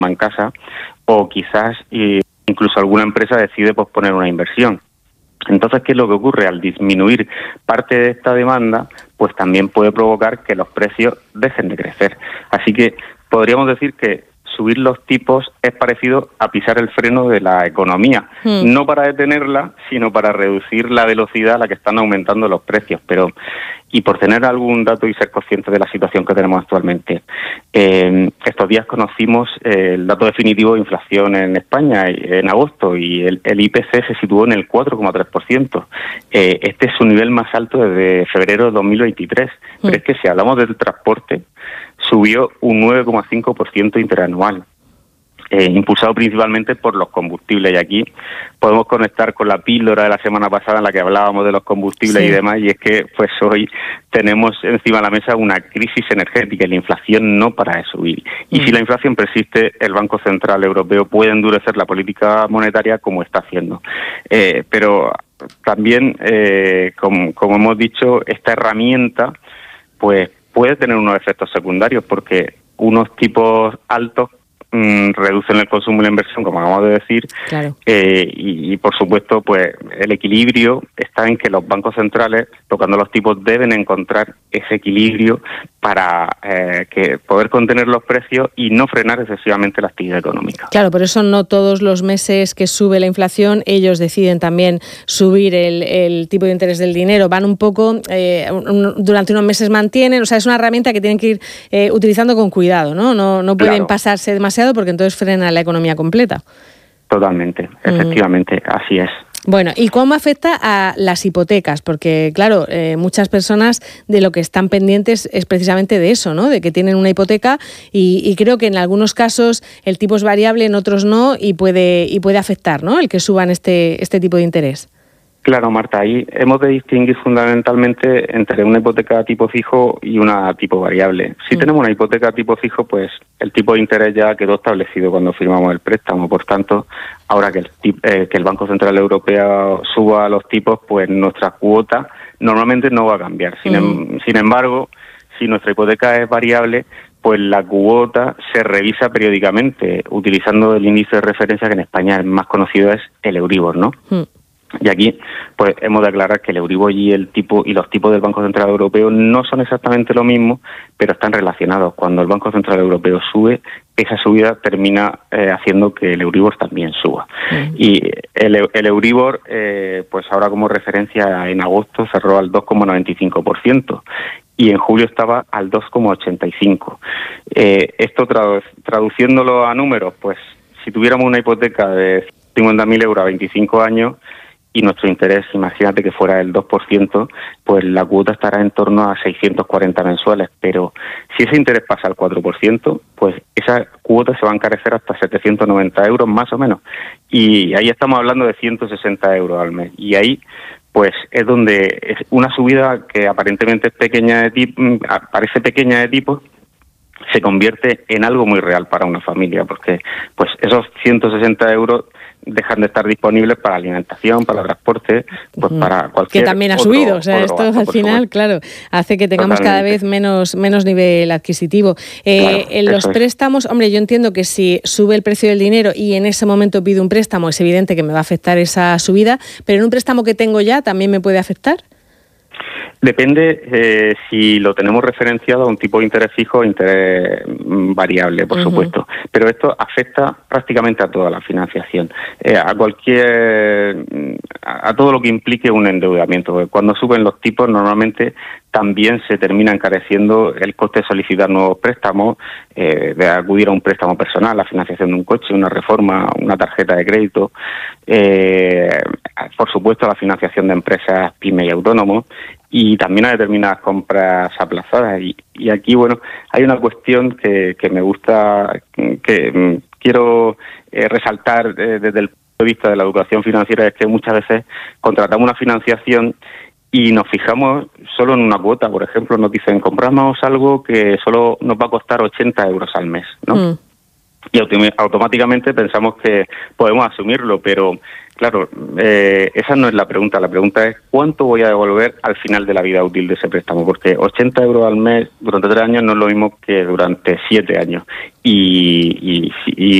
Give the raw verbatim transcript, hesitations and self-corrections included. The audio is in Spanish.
en casa, o quizás eh, incluso alguna empresa decide posponer una inversión. Entonces, ¿qué es lo que ocurre? Al disminuir parte de esta demanda, pues también puede provocar que los precios dejen de crecer. Así que podríamos decir que subir los tipos es parecido a pisar el freno de la economía, mm. no para detenerla, sino para reducir la velocidad a la que están aumentando los precios. Pero, y por tener algún dato y ser conscientes de la situación que tenemos actualmente, eh, estos días conocimos eh, el dato definitivo de inflación en España en agosto, y el, el I P C se situó en el cuatro coma tres por ciento. Eh, este es su nivel más alto desde febrero de dos mil veintitrés. Mm. Pero es que si hablamos del transporte, subió un nueve coma cinco por ciento interanual, eh, impulsado principalmente por los combustibles. Y aquí podemos conectar con la píldora de la semana pasada en la que hablábamos de los combustibles, sí, y demás, y es que pues hoy tenemos encima de la mesa una crisis energética y la inflación no para de subir. Y mm. si la inflación persiste, el Banco Central Europeo puede endurecer la política monetaria como está haciendo. Eh, pero también, eh, como, como hemos dicho, esta herramienta pues puede tener unos efectos secundarios, porque unos tipos altos mmm, reducen el consumo y la inversión, como acabamos de decir, claro. eh, y, y por supuesto pues el equilibrio está en que los bancos centrales, tocando los tipos, deben encontrar ese equilibrio para eh, que poder contener los precios y no frenar excesivamente la actividad económica. Claro, por eso no todos los meses que sube la inflación ellos deciden también subir el, el tipo de interés del dinero. Van un poco, eh, un, durante unos meses mantienen, o sea, es una herramienta que tienen que ir eh, utilizando con cuidado, ¿no? No, no pueden claro. pasarse demasiado porque entonces frena la economía completa. Totalmente, efectivamente, mm. así es. Bueno, ¿y cómo afecta a las hipotecas? Porque, claro, eh, muchas personas de lo que están pendientes es precisamente de eso, ¿no? De que tienen una hipoteca y, y creo que en algunos casos el tipo es variable, en otros no, y puede y puede afectar, ¿no? El que suban este este tipo de interés. Claro, Marta, ahí hemos de distinguir fundamentalmente entre una hipoteca tipo fijo y una tipo variable. Si mm. tenemos una hipoteca tipo fijo, pues el tipo de interés ya quedó establecido cuando firmamos el préstamo. Por tanto, ahora que el, eh, que el Banco Central Europeo suba los tipos, pues nuestra cuota normalmente no va a cambiar. Sin, mm. em, sin embargo, si nuestra hipoteca es variable, pues la cuota se revisa periódicamente utilizando el índice de referencia, que en España el más conocido es el Euribor, ¿no? Mm. Y aquí, pues, hemos de aclarar que el Euribor y el tipo y los tipos del Banco Central Europeo no son exactamente lo mismo, pero están relacionados. Cuando el Banco Central Europeo sube, esa subida termina eh, haciendo que el Euribor también suba. Mm. Y el, el Euribor, eh, pues ahora como referencia, en agosto cerró al dos coma noventa y cinco por ciento. Y en julio estaba al dos coma ochenta y cinco por ciento. Eh, esto tradu- traduciéndolo a números, pues si tuviéramos una hipoteca de cincuenta mil euros a veinticinco años, y nuestro interés, imagínate que fuera el dos por ciento, pues la cuota estará en torno a seiscientos cuarenta mensuales. Pero si ese interés pasa al cuatro por ciento, pues esa cuota se va a encarecer hasta setecientos noventa euros más o menos. Y ahí estamos hablando de ciento sesenta euros al mes. Y ahí pues es donde es una subida que aparentemente es pequeña de tipo, parece pequeña de tipo, se convierte en algo muy real para una familia, porque pues esos ciento sesenta euros dejan de estar disponibles para alimentación, para transporte, pues para cualquier que también ha otro, subido, o sea, esto gasto, al final, supuesto. Claro, hace que tengamos Totalmente. Cada vez menos menos nivel adquisitivo. Eh, claro, en los préstamos, es. hombre, yo entiendo que si sube el precio del dinero y en ese momento pido un préstamo, es evidente que me va a afectar esa subida, pero en un préstamo que tengo ya, ¿también me puede afectar? Depende eh, si lo tenemos referenciado a un tipo de interés fijo o interés variable, por uh-huh. supuesto. Pero esto afecta prácticamente a toda la financiación, eh, a cualquier, a, a todo lo que implique un endeudamiento. Cuando suben los tipos, normalmente también se termina encareciendo el coste de solicitar nuevos préstamos, eh, de acudir a un préstamo personal, la financiación de un coche, una reforma, una tarjeta de crédito, eh, por supuesto la financiación de empresas, pymes y autónomos, y también a determinadas compras aplazadas. Y, y aquí, bueno, hay una cuestión que, que me gusta, que mm, quiero eh, resaltar eh, desde el punto de vista de la educación financiera, es que muchas veces contratamos una financiación y nos fijamos solo en una cuota. Por ejemplo, nos dicen, compramos algo que solo nos va a costar ochenta euros al mes, ¿no? Mm. Y autom- automáticamente pensamos que podemos asumirlo, pero Claro, eh, esa no es la pregunta. La pregunta es ¿cuánto voy a devolver al final de la vida útil de ese préstamo? Porque ochenta euros al mes durante tres años no es lo mismo que durante siete años. Y, y, y